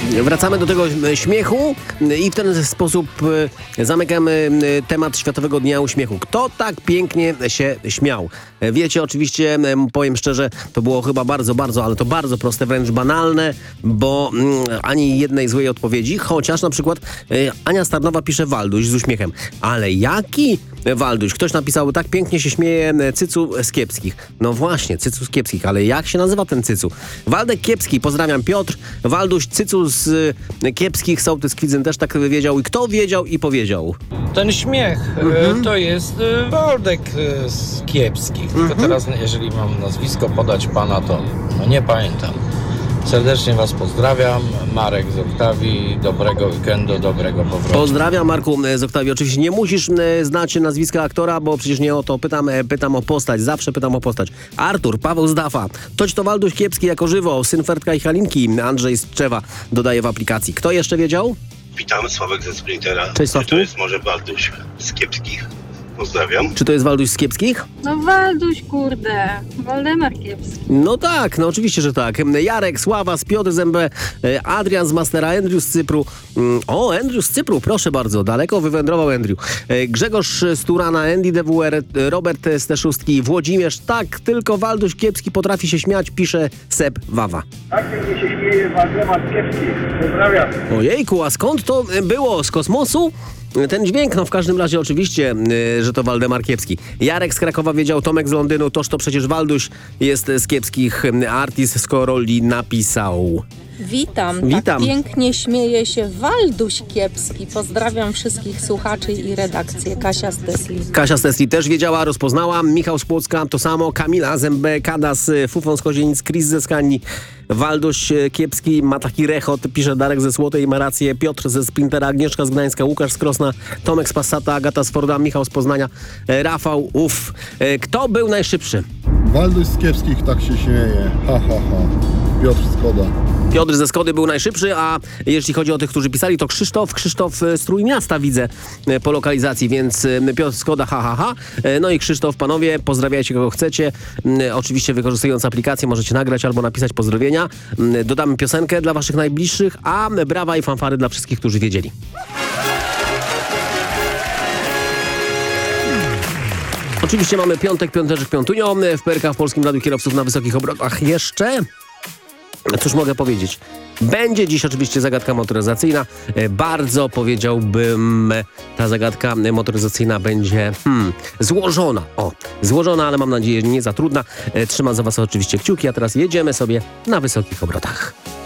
Wracamy do tego śmiechu i w ten sposób zamykamy temat Światowego Dnia Uśmiechu. Kto tak pięknie się śmiał? Wiecie, oczywiście, powiem szczerze, to było chyba bardzo, ale to bardzo proste, wręcz banalne, bo ani jednej złej odpowiedzi, chociaż na przykład Ania Starnowa pisze Walduś z uśmiechem. Ale jaki Walduś? Ktoś napisał, tak pięknie się śmieje Cycu z Kiepskich. No właśnie, Cycu z Kiepskich, ale jak się nazywa ten Cycu? Waldek Kiepski, pozdrawiam, Piotr. Walduś, Cycu z Kiepskich, sołtys Kwidzyn też tak wiedział. I kto wiedział i powiedział? Ten śmiech to jest Waldek z Kiepskich. Tylko teraz, jeżeli mam nazwisko podać pana, to nie pamiętam. Serdecznie was pozdrawiam. Marek z Oktawii. Dobrego weekendu, dobrego powrotu. Pozdrawiam, Marku z Oktawii. Oczywiście nie musisz znać nazwiska aktora, bo przecież nie o to pytam o postać. Zawsze pytam o postać. Artur, Paweł z Dafa. Toć to Walduś Kiepski jako żywo. Syn Fertka i Halinki. Andrzej z Tczewa dodaje w aplikacji. Kto jeszcze wiedział? Witam, Sławek ze Sprintera. Cześć, Sławku. Czy to jest może Walduś z Kiepskich? Pozdrawiam. Czy to jest Walduś z Kiepskich? No Walduś, kurde. Waldemar Kiepski. No tak, no oczywiście, że tak. Jarek, Sława z Piotr z MB, Adrian z Mastera, Andrew z Cypru. O, Andrew z Cypru, proszę bardzo, daleko wywędrował Andrew. Grzegorz z Turana, Andy DWR, Robert z T6, Włodzimierz. Tak, tylko Walduś Kiepski potrafi się śmiać, pisze Seb Wawa. Tak pięknie się śmieje Waldemar Kiepski. Pozdrawiam. Ojejku, a skąd to było? Z kosmosu? Ten dźwięk, no w każdym razie oczywiście, że to Waldemar Kiepski. Jarek z Krakowa wiedział, Tomek z Londynu, toż to przecież Walduś jest z Kiepskich. Artist z Koroli napisał. Witam. Tak pięknie śmieje się Walduś Kiepski. Pozdrawiam wszystkich słuchaczy i redakcję. Kasia z Tesli. Kasia z Tesli też wiedziała, rozpoznała. Michał z Płocka to samo. Kamila z MB, Kada z Fufon z Kozienic, Chris ze Skanii. Walduś Kiepski ma taki rechot, pisze Darek ze Słotej i ma rację. Piotr ze Sprintera, Agnieszka z Gdańska, Łukasz z Krosna, Tomek z Passata, Agata z Forda, Michał z Poznania, Rafał, Kto był najszybszy? Walduś z Kiepskich tak się śmieje. Ha, ha, ha. Piotr Skoda. Piotr ze Skody był najszybszy, a jeśli chodzi o tych, którzy pisali, to Krzysztof z Trójmiasta widzę po lokalizacji, więc Piotr Skoda, ha, ha, ha. No i Krzysztof, panowie, pozdrawiajcie kogo chcecie. Oczywiście wykorzystując aplikację możecie nagrać albo napisać pozdrowienia. Dodamy piosenkę dla waszych najbliższych, a brawa i fanfary dla wszystkich, którzy wiedzieli. Oczywiście mamy piątek, piąteczek, piątunio. W PRK w Polskim Radiu Kierowców na wysokich obrotach jeszcze... Cóż mogę powiedzieć? Będzie dziś oczywiście zagadka motoryzacyjna. Bardzo powiedziałbym, ta zagadka motoryzacyjna będzie złożona. Złożona, ale mam nadzieję, nie za trudna. Trzymam za was oczywiście kciuki, a teraz jedziemy sobie na wysokich obrotach.